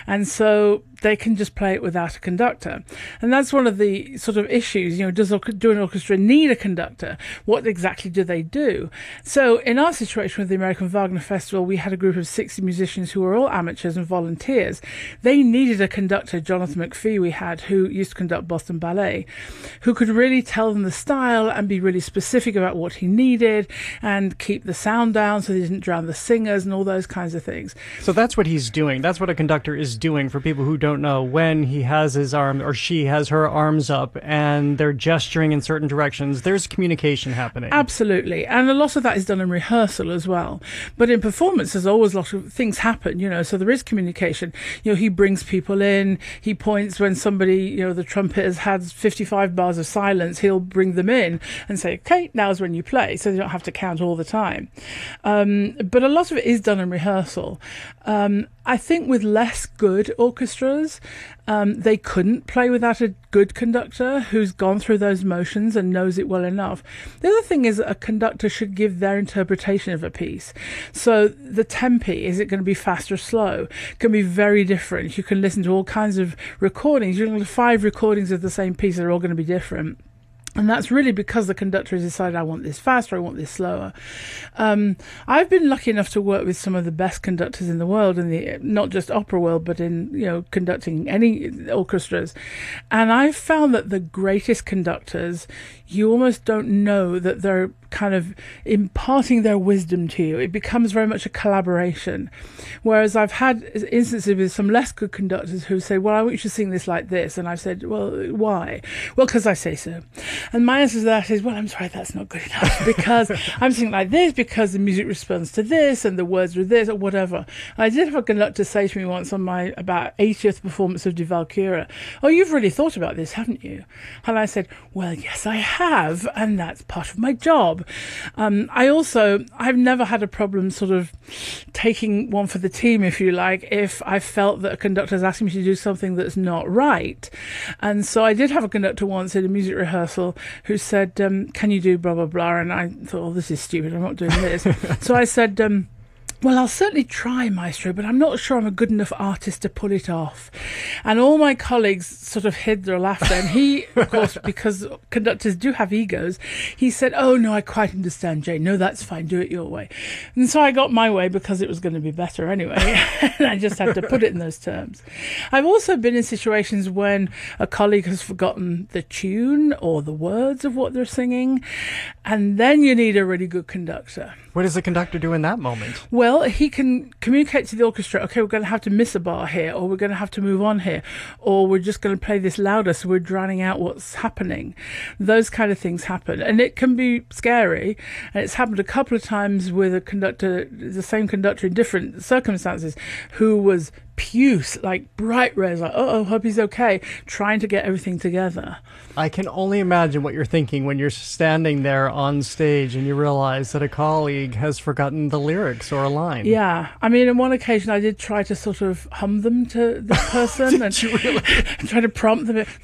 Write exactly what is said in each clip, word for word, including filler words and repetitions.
And so they can just play it without a conductor. And that's one of the sort of issues, you know, does do an orchestra need a conductor? What exactly do they do? So in our situation with the American Wagner Festival, we had a group of sixty musicians who were all amateurs and volunteers. They needed a conductor, Jonathan McPhee we had, who used to conduct Boston Ballet, who could really tell them the style and be really specific about what he needed and keep the sound down so they didn't drown the singers and all those kinds of things. So that's what he's doing. That's what a conductor is doing for people who don't don't know. When he has his arm or she has her arms up and they're gesturing in certain directions, there's communication happening. Absolutely. And a lot of that is done in rehearsal as well. But in performance, there's always a lot of things happen, you know, so there is communication. You know, he brings people in, he points when somebody, you know, the trumpet has had fifty-five bars of silence, he'll bring them in and say, okay, now's when you play, so they don't have to count all the time. Um, but a lot of it is done in rehearsal. Um, I think with less good orchestras, um, they couldn't play without a good conductor who's gone through those motions and knows it well enough. The other thing is that a conductor should give their interpretation of a piece. So the tempi, is it going to be fast or slow? Can be very different. You can listen to all kinds of recordings. You can listen to five recordings of the same piece, they're all going to be different. And that's really because the conductor has decided, I want this faster, I want this slower. Um, I've been lucky enough to work with some of the best conductors in the world, in the not just opera world, but in, you know, conducting any orchestras. And I've found that the greatest conductors, you almost don't know that they're kind of imparting their wisdom to you. It becomes very much a collaboration. Whereas I've had instances with some less good conductors who say, well, I want you to sing this like this. And I've said, well, why? Well, because I say so. And my answer to that is, well, I'm sorry, that's not good enough, because I'm singing like this, because the music responds to this, and the words are this, or whatever. And I did have a conductor say to me once on my about eightieth performance of Die Walküre, oh, you've really thought about this, haven't you? And I said, well, yes, I have, and that's part of my job. Um, I also, I've never had a problem sort of taking one for the team, if you like, if I felt that a conductor is asking me to do something that's not right. And so I did have a conductor once in a music rehearsal who said, um, can you do blah, blah, blah? And I thought, oh, this is stupid, I'm not doing this. So I said, um, well, I'll certainly try, Maestro, but I'm not sure I'm a good enough artist to pull it off. And all my colleagues sort of hid their laughter. And he, of course, because conductors do have egos, he said, oh, no, I quite understand, Jane. No, that's fine. Do it your way. And so I got my way because it was going to be better anyway. And I just had to put it in those terms. I've also been in situations when a colleague has forgotten the tune or the words of what they're singing. And then you need a really good conductor. What does the conductor do in that moment? Well, he can communicate to the orchestra, okay, we're going to have to miss a bar here, or we're going to have to move on here, or we're just going to play this louder so we're drowning out what's happening. Those kind of things happen. And it can be scary. And it's happened a couple of times with a conductor, the same conductor in different circumstances, who was puce, like bright reds, like, oh, hope he's okay, trying to get everything together. I can only imagine what you're thinking when you're standing there on stage and you realize that a colleague has forgotten the lyrics or a line. Yeah. I mean, on one occasion I did try to sort of hum them to this person. Did and you really? try to prompt them at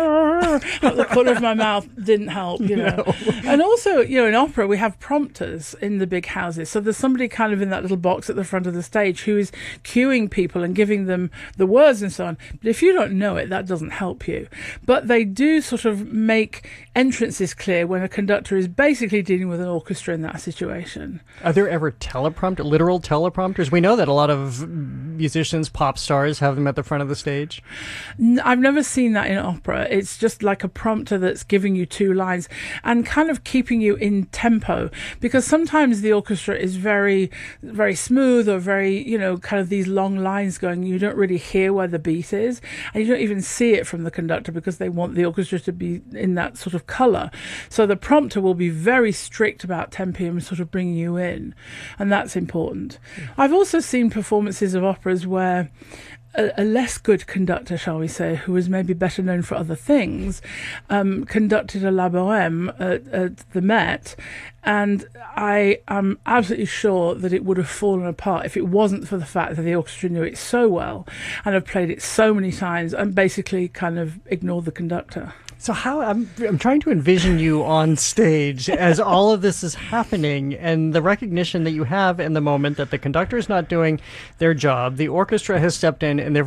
the corner of my mouth. Didn't help, you know. No. And also, you know, in opera we have prompters in the big houses. So there's somebody kind of in that little box at the front of the stage who is cueing people and giving them the words and so on. But if you don't know it, that doesn't help you. But they do sort of make entrances clear when a conductor is basically dealing with an orchestra in that situation. Are there ever teleprompter, literal teleprompters? We know that a lot of musicians, pop stars, have them at the front of the stage. I've never seen that in opera. It's just like a prompter that's giving you two lines and kind of keeping you in tempo, because sometimes the orchestra is very, very smooth or very, you know, kind of these long lines going. You don't really hear where the beat is, and you don't even see it from the conductor because they want the orchestra to be in that sort of colour. So the prompter will be very strict about tempi and sort of bringing you in, and that's important. Mm. I've also seen performances of operas where A, a less good conductor, shall we say, who was maybe better known for other things, um, conducted a La Bohème at, at the Met, and I am absolutely sure that it would have fallen apart if it wasn't for the fact that the orchestra knew it so well and have played it so many times and basically kind of ignored the conductor. So how, I'm, I'm trying to envision you on stage as all of this is happening, and the recognition that you have in the moment that the conductor is not doing their job, the orchestra has stepped in and they've